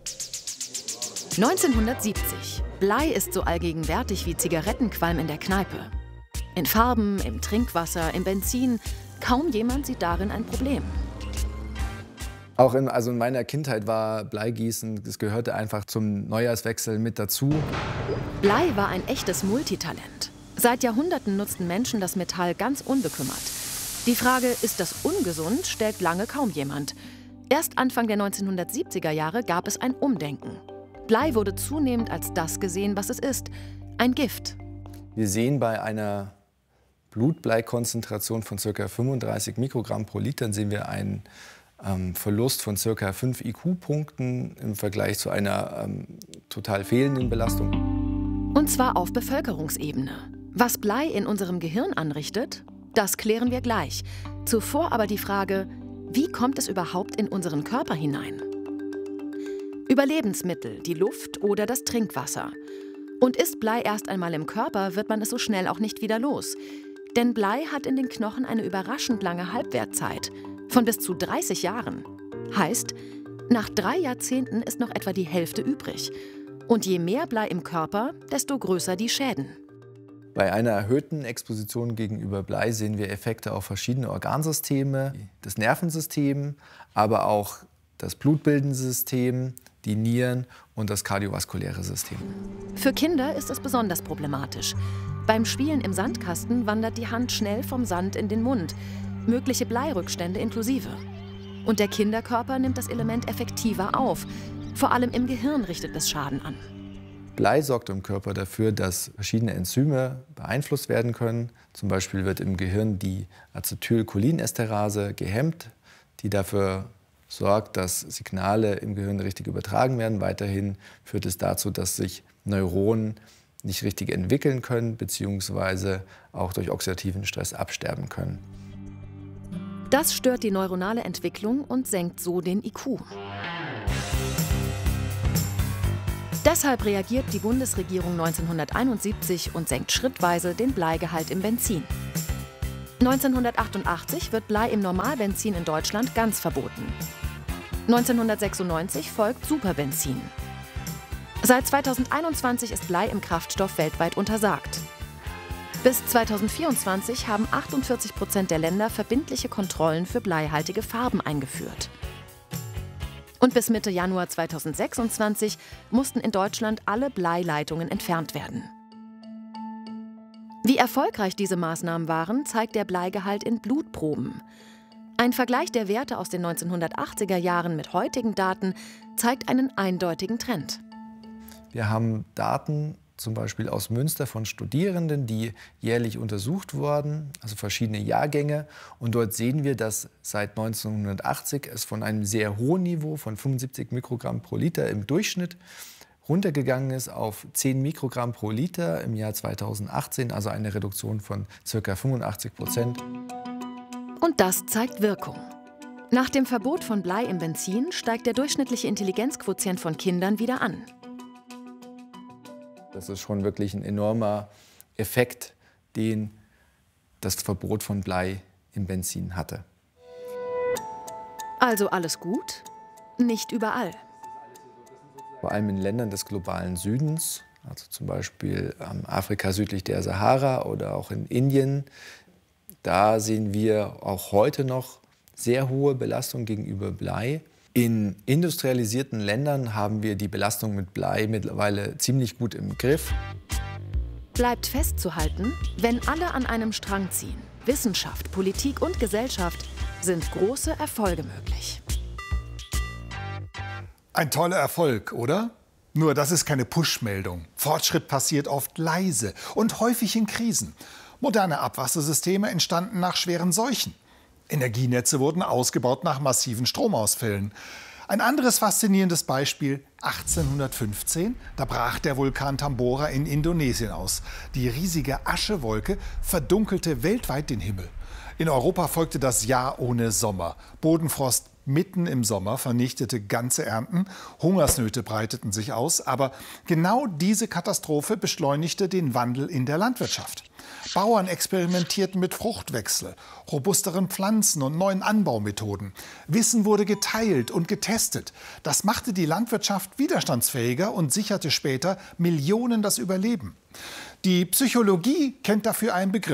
1970. Blei ist so allgegenwärtig wie Zigarettenqualm in der Kneipe. In Farben, im Trinkwasser, im Benzin. Kaum jemand sieht darin ein Problem. Auch in meiner Kindheit war Bleigießen, das gehörte einfach zum Neujahrswechsel mit dazu. Blei war ein echtes Multitalent. Seit Jahrhunderten nutzten Menschen das Metall ganz unbekümmert. Die Frage, ist das ungesund, stellt lange kaum jemand. Erst Anfang der 1970er Jahre gab es ein Umdenken. Blei wurde zunehmend als das gesehen, was es ist: ein Gift. Wir sehen bei einer Blutbleikonzentration von ca. 35 Mikrogramm pro Liter sehen wir einen Verlust von ca. 5 IQ-Punkten im Vergleich zu einer total fehlenden Belastung. Und zwar auf Bevölkerungsebene. Was Blei in unserem Gehirn anrichtet, das klären wir gleich. Zuvor aber die Frage, wie kommt es überhaupt in unseren Körper hinein? Über Lebensmittel, die Luft oder das Trinkwasser. Und ist Blei erst einmal im Körper, wird man es so schnell auch nicht wieder los. Denn Blei hat in den Knochen eine überraschend lange Halbwertzeit von bis zu 30 Jahren. Heißt, nach 3 Jahrzehnten ist noch etwa die Hälfte übrig. Und je mehr Blei im Körper, desto größer die Schäden. Bei einer erhöhten Exposition gegenüber Blei sehen wir Effekte auf verschiedene Organsysteme, das Nervensystem, aber auch das blutbildende System, die Nieren und das kardiovaskuläre System. Für Kinder ist es besonders problematisch. Beim Spielen im Sandkasten wandert die Hand schnell vom Sand in den Mund, mögliche Bleirückstände inklusive. Und der Kinderkörper nimmt das Element effektiver auf. Vor allem im Gehirn richtet es Schaden an. Blei sorgt im Körper dafür, dass verschiedene Enzyme beeinflusst werden können. Zum Beispiel wird im Gehirn die Acetylcholinesterase gehemmt, die dafür sorgt, dass Signale im Gehirn richtig übertragen werden. Weiterhin führt es dazu, dass sich Neuronen nicht richtig entwickeln können, beziehungsweise auch durch oxidativen Stress absterben können. Das stört die neuronale Entwicklung und senkt so den IQ. Deshalb reagiert die Bundesregierung 1971 und senkt schrittweise den Bleigehalt im Benzin. 1988 wird Blei im Normalbenzin in Deutschland ganz verboten. 1996 folgt Superbenzin. Seit 2021 ist Blei im Kraftstoff weltweit untersagt. Bis 2024 haben 48% der Länder verbindliche Kontrollen für bleihaltige Farben eingeführt. Und bis Mitte Januar 2026 mussten in Deutschland alle Bleileitungen entfernt werden. Wie erfolgreich diese Maßnahmen waren, zeigt der Bleigehalt in Blutproben. Ein Vergleich der Werte aus den 1980er Jahren mit heutigen Daten zeigt einen eindeutigen Trend. Wir haben Daten zum Beispiel aus Münster von Studierenden, die jährlich untersucht wurden, also verschiedene Jahrgänge. Und dort sehen wir, dass seit 1980 es von einem sehr hohen Niveau von 75 Mikrogramm pro Liter im Durchschnitt runtergegangen ist auf 10 Mikrogramm pro Liter im Jahr 2018, also eine Reduktion von ca. 85%. Und das zeigt Wirkung. Nach dem Verbot von Blei im Benzin steigt der durchschnittliche Intelligenzquotient von Kindern wieder an. Das ist schon wirklich ein enormer Effekt, den das Verbot von Blei im Benzin hatte. Also alles gut? Nicht überall. Vor allem in Ländern des globalen Südens, also zum Beispiel Afrika südlich der Sahara oder auch in Indien, da sehen wir auch heute noch sehr hohe Belastung gegenüber Blei. In industrialisierten Ländern haben wir die Belastung mit Blei mittlerweile ziemlich gut im Griff. Bleibt festzuhalten, wenn alle an einem Strang ziehen, Wissenschaft, Politik und Gesellschaft, sind große Erfolge möglich. Ein toller Erfolg, oder? Nur das ist keine Push-Meldung. Fortschritt passiert oft leise und häufig in Krisen. Moderne Abwassersysteme entstanden nach schweren Seuchen. Energienetze wurden ausgebaut nach massiven Stromausfällen. Ein anderes faszinierendes Beispiel: 1815, da brach der Vulkan Tambora in Indonesien aus. Die riesige Aschewolke verdunkelte weltweit den Himmel. In Europa folgte das Jahr ohne Sommer. Bodenfrost mitten im Sommer vernichtete ganze Ernten. Hungersnöte breiteten sich aus. Aber genau diese Katastrophe beschleunigte den Wandel in der Landwirtschaft. Bauern experimentierten mit Fruchtwechsel, robusteren Pflanzen und neuen Anbaumethoden. Wissen wurde geteilt und getestet. Das machte die Landwirtschaft widerstandsfähiger und sicherte später Millionen das Überleben. Die Psychologie kennt dafür einen Begriff: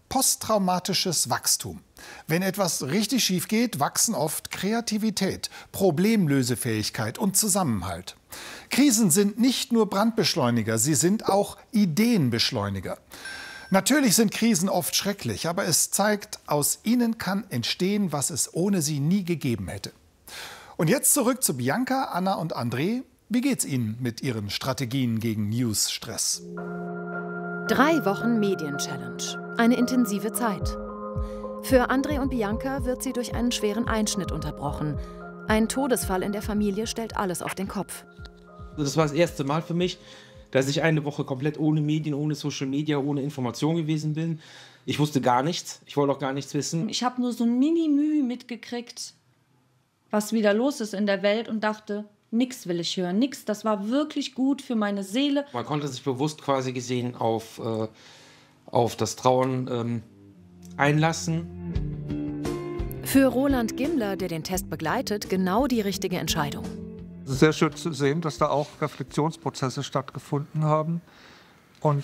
posttraumatisches Wachstum. Wenn etwas richtig schief geht, wachsen oft Kreativität, Problemlösefähigkeit und Zusammenhalt. Krisen sind nicht nur Brandbeschleuniger, sie sind auch Ideenbeschleuniger. Natürlich sind Krisen oft schrecklich, aber es zeigt, aus ihnen kann entstehen, was es ohne sie nie gegeben hätte. Und jetzt zurück zu Bianca, Anna und André. Wie geht's Ihnen mit Ihren Strategien gegen News-Stress? 3 Wochen Medien-Challenge. Eine intensive Zeit. Für André und Bianca wird sie durch einen schweren Einschnitt unterbrochen. Ein Todesfall in der Familie stellt alles auf den Kopf. Das war das erste Mal für mich, dass ich eine Woche komplett ohne Medien, ohne Social Media, ohne Information gewesen bin. Ich wusste gar nichts. Ich wollte auch gar nichts wissen. Ich habe nur so ein Mini-Mühe mitgekriegt, was wieder los ist in der Welt und dachte, nix will ich hören, nix. Das war wirklich gut für meine Seele. Man konnte sich bewusst quasi gesehen auf das Trauen einlassen. Für Roland Gimler, der den Test begleitet, genau die richtige Entscheidung. Es ist sehr schön zu sehen, dass da auch Reflexionsprozesse stattgefunden haben und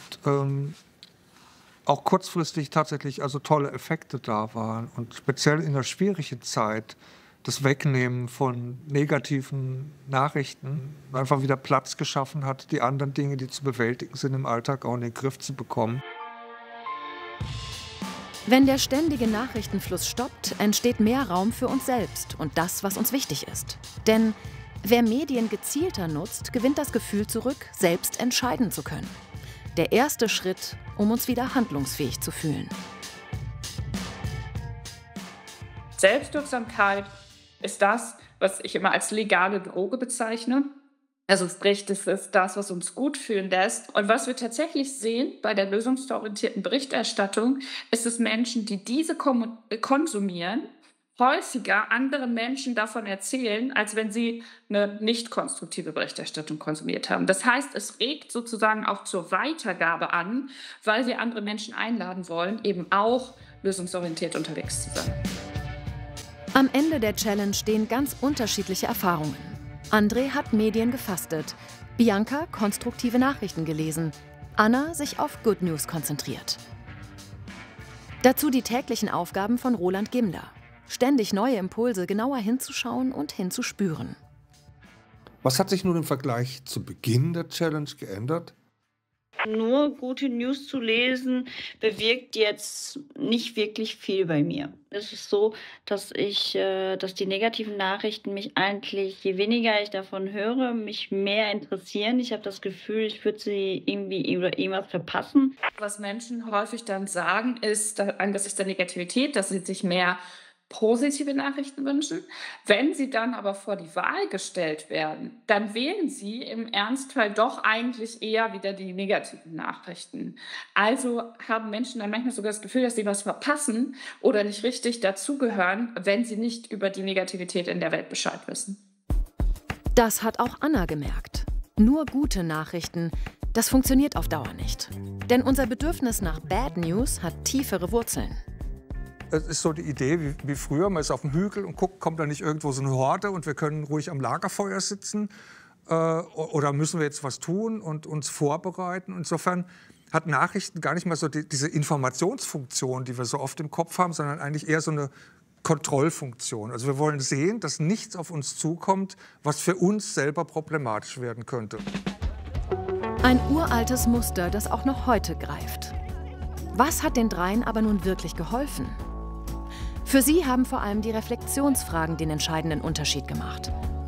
auch kurzfristig tatsächlich also tolle Effekte da waren. Und speziell in der schwierigen Zeit das Wegnehmen von negativen Nachrichten einfach wieder Platz geschaffen hat, die anderen Dinge, die zu bewältigen sind im Alltag, auch in den Griff zu bekommen. Wenn der ständige Nachrichtenfluss stoppt, entsteht mehr Raum für uns selbst und das, was uns wichtig ist. Denn wer Medien gezielter nutzt, gewinnt das Gefühl zurück, selbst entscheiden zu können. Der erste Schritt, um uns wieder handlungsfähig zu fühlen. Selbstwirksamkeit ist das, was ich immer als legale Droge bezeichne. Also sprich, das ist das, was uns gut fühlen lässt. Und was wir tatsächlich sehen bei der lösungsorientierten Berichterstattung, ist es Menschen, die diese konsumieren, häufiger anderen Menschen davon erzählen, als wenn sie eine nicht konstruktive Berichterstattung konsumiert haben. Das heißt, es regt sozusagen auch zur Weitergabe an, weil wir andere Menschen einladen wollen, eben auch lösungsorientiert unterwegs zu sein. Am Ende der Challenge stehen ganz unterschiedliche Erfahrungen. André hat Medien gefastet, Bianca konstruktive Nachrichten gelesen, Anna sich auf Good News konzentriert. Dazu die täglichen Aufgaben von Roland Gimler. Ständig neue Impulse, genauer hinzuschauen und hinzuspüren. Was hat sich nun im Vergleich zu Beginn der Challenge geändert? Nur gute News zu lesen, bewirkt jetzt nicht wirklich viel bei mir. Es ist so, dass die negativen Nachrichten mich eigentlich, je weniger ich davon höre, mich mehr interessieren. Ich habe das Gefühl, ich würde sie irgendwie oder irgendwas verpassen. Was Menschen häufig dann sagen, ist angesichts der Negativität, dass sie sich mehr positive Nachrichten wünschen. Wenn sie dann aber vor die Wahl gestellt werden, dann wählen sie im Ernstfall doch eigentlich eher wieder die negativen Nachrichten. Also haben Menschen dann manchmal sogar das Gefühl, dass sie was verpassen oder nicht richtig dazugehören, wenn sie nicht über die Negativität in der Welt Bescheid wissen. Das hat auch Anna gemerkt. Nur gute Nachrichten, das funktioniert auf Dauer nicht. Denn unser Bedürfnis nach Bad News hat tiefere Wurzeln. Es ist so die Idee wie früher, man ist auf dem Hügel und guckt, kommt da nicht irgendwo so eine Horde und wir können ruhig am Lagerfeuer sitzen oder müssen wir jetzt was tun und uns vorbereiten. Insofern hat Nachrichten gar nicht mehr so diese Informationsfunktion, die wir so oft im Kopf haben, sondern eigentlich eher so eine Kontrollfunktion. Also wir wollen sehen, dass nichts auf uns zukommt, was für uns selber problematisch werden könnte. Ein uraltes Muster, das auch noch heute greift. Was hat den dreien aber nun wirklich geholfen? Für sie haben vor allem die Reflexionsfragen den entscheidenden Unterschied gemacht.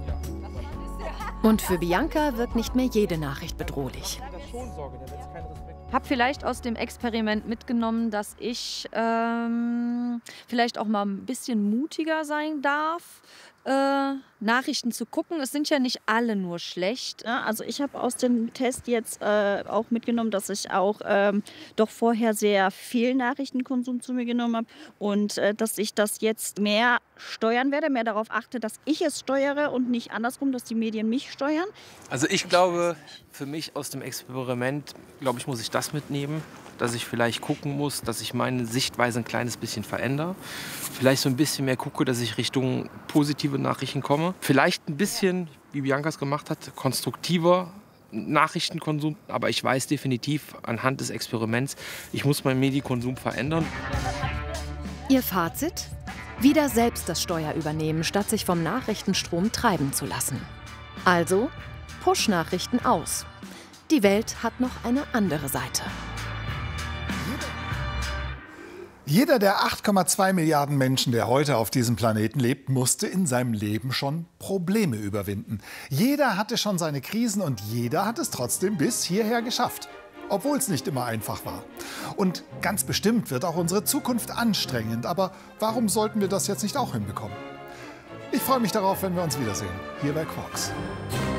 Und für Bianca wirkt nicht mehr jede Nachricht bedrohlich. Ich habe vielleicht aus dem Experiment mitgenommen, dass ich vielleicht auch mal ein bisschen mutiger sein darf, Nachrichten zu gucken. Es sind ja nicht alle nur schlecht. Ja, also ich habe aus dem Test jetzt auch mitgenommen, dass ich auch doch vorher sehr viel Nachrichtenkonsum zu mir genommen habe und dass ich das jetzt mehr steuern werde, mehr darauf achte, dass ich es steuere und nicht andersrum, dass die Medien mich steuern. Also ich glaube, für mich aus dem Experiment, glaube ich, muss ich das mitnehmen, dass ich vielleicht gucken muss, dass ich meine Sichtweise ein kleines bisschen verändere. Vielleicht so ein bisschen mehr gucke, dass ich Richtung positive Nachrichten komme. Vielleicht ein bisschen, wie Bianca es gemacht hat, konstruktiver Nachrichtenkonsum, aber ich weiß definitiv anhand des Experiments, ich muss meinen Medienkonsum verändern. Ihr Fazit? Wieder selbst das Steuer übernehmen, statt sich vom Nachrichtenstrom treiben zu lassen. Also Push-Nachrichten aus. Die Welt hat noch eine andere Seite. Jeder der 8,2 Milliarden Menschen, der heute auf diesem Planeten lebt, musste in seinem Leben schon Probleme überwinden. Jeder hatte schon seine Krisen und jeder hat es trotzdem bis hierher geschafft. Obwohl es nicht immer einfach war. Und ganz bestimmt wird auch unsere Zukunft anstrengend. Aber warum sollten wir das jetzt nicht auch hinbekommen? Ich freue mich darauf, wenn wir uns wiedersehen, hier bei Quarks.